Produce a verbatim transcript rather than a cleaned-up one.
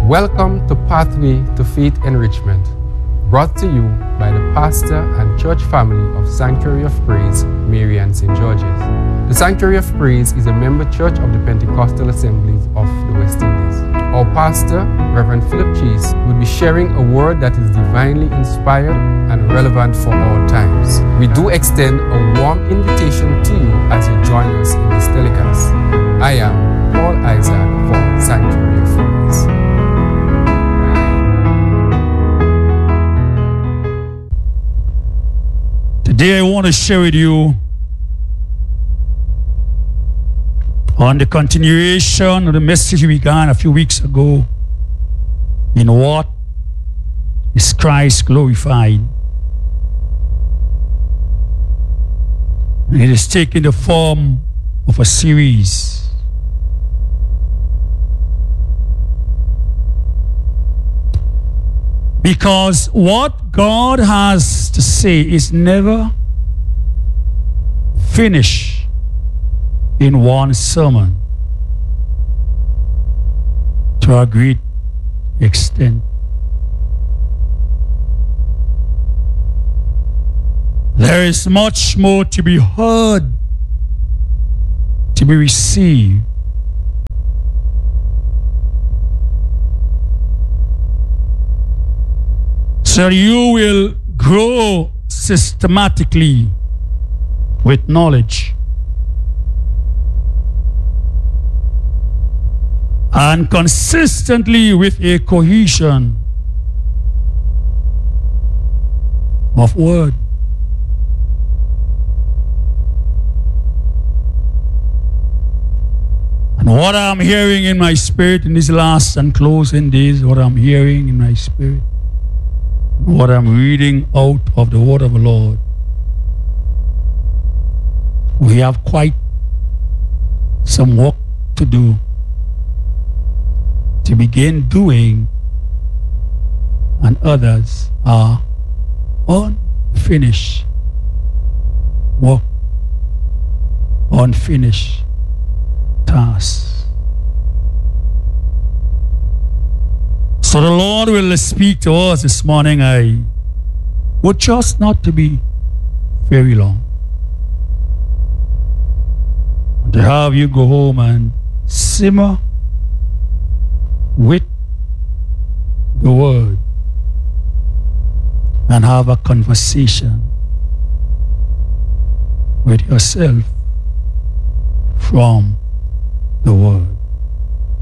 Welcome to Pathway to Faith Enrichment, brought to you by the pastor and church family of Sanctuary of Praise, Marian Saint George's. The Sanctuary of Praise is a member church of the Pentecostal Assemblies of the West Indies. Our pastor, Reverend Philip Chase, will be sharing a word that is divinely inspired and relevant for all times. We do extend a warm invitation to you as you join us in this telecast. I am Paul Isaac for Sanctuary of Praise. Today I want to share with you on the continuation of the message we began a few weeks ago. In what is Christ glorified? And it is taking the form of a series. Because what God has to say is never finished in one sermon to a great extent. There is much more to be heard, to be received. So you will grow systematically with knowledge and consistently with a cohesion of word. And what I'm hearing in my spirit in these last and closing days, what I'm hearing in my spirit, what I'm reading out of the word of the Lord, we have quite some work to do to begin doing, and others are unfinished work, unfinished tasks. So the Lord will speak to us this morning. I would just not to be very long, to have you go home and simmer with the word and have a conversation with yourself from the word.